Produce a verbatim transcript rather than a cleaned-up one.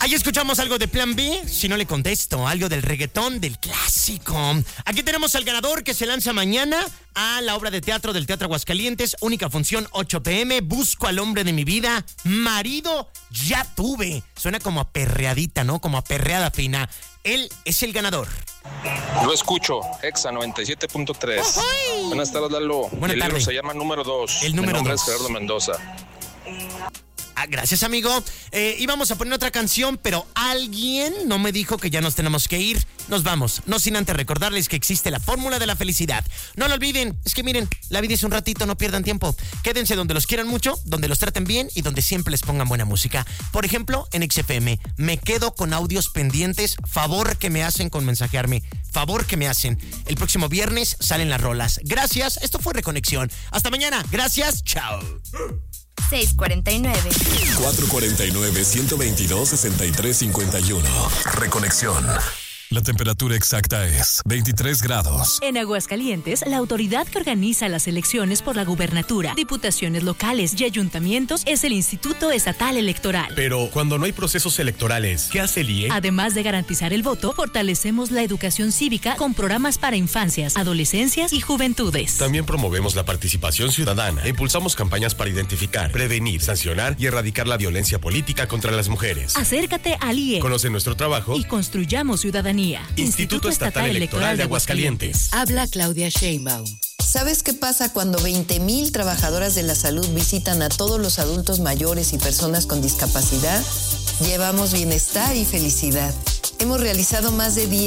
Ahí escuchamos algo de Plan B, si no le contesto, algo del reggaetón, del clásico. Aquí tenemos al ganador que se lanza mañana a la obra de teatro del Teatro Aguascalientes, única función ocho p.m. Busco al hombre de mi vida, marido ya tuve. Suena como a perreadita, ¿no? Como a perreada fina. Él es el ganador. Lo escucho, Exa noventa y siete punto tres. ¡Ay! Buenas tardes, Lalo. Buenas El tardes. libro se llama Número dos. El número Mi nombre dos. es Gerardo Mendoza. Ah, gracias, amigo. Eh, íbamos a poner otra canción, pero alguien no me dijo que ya nos tenemos que ir. Nos vamos, no sin antes recordarles que existe la fórmula de la felicidad. No lo olviden, es que miren, la vida es un ratito, no pierdan tiempo. Quédense donde los quieran mucho, donde los traten bien y donde siempre les pongan buena música. Por ejemplo, en X F M, me quedo con audios pendientes, favor que me hacen con mensajearme, favor que me hacen. El próximo viernes salen las rolas. Gracias, esto fue Reconexión. Hasta mañana, gracias, chao. seis cuarenta y nueve. cuatro cuarenta y nueve, ciento veintidós, sesenta y tres cincuenta y uno. Reconexión. La temperatura exacta es veintitrés grados. En Aguascalientes, la autoridad que organiza las elecciones por la gubernatura, diputaciones locales y ayuntamientos es el Instituto Estatal Electoral. Pero cuando no hay procesos electorales, ¿qué hace el I E? Además de garantizar el voto, fortalecemos la educación cívica con programas para infancias, adolescencias y juventudes. También promovemos la participación ciudadana e impulsamos campañas para identificar, prevenir, sancionar y erradicar la violencia política contra las mujeres. Acércate al I E. Conoce nuestro trabajo y construyamos ciudadanía. Instituto Estatal Electoral de Aguascalientes. Habla Claudia Sheinbaum. ¿Sabes qué pasa cuando veinte mil trabajadoras de la salud visitan a todos los adultos mayores y personas con discapacidad? Llevamos bienestar y felicidad. Hemos realizado más de diez